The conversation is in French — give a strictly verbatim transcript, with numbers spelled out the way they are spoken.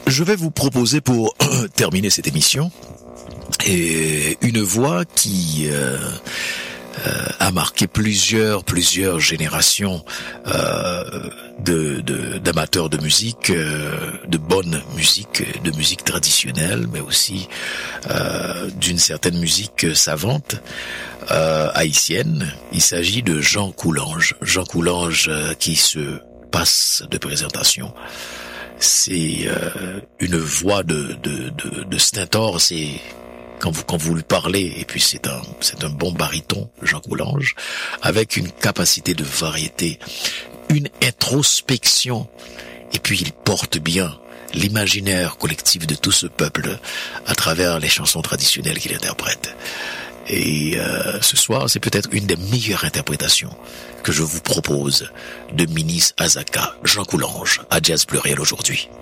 je vais vous proposer pour terminer cette émission et une voix qui euh, euh, a marqué plusieurs plusieurs générations euh, de, de d'amateurs de musique, euh, de bonne musique, de musique traditionnelle, mais aussi euh, d'une certaine musique savante euh, haïtienne. Il s'agit de Jean Coulange. Jean Coulange euh, qui se passe de présentation. C'est euh, une voix de de de, de stentor. C'est quand vous quand vous lui parlez, et puis c'est un c'est un bon baryton, Jean Coulange, avec une capacité de variété, une introspection, et puis il porte bien l'imaginaire collectif de tout ce peuple à travers les chansons traditionnelles qu'il interprète. Et euh, ce soir, c'est peut-être une des meilleures interprétations que je vous propose de Minis Azaka, Jean Coulange, à Jazz Pluriel aujourd'hui.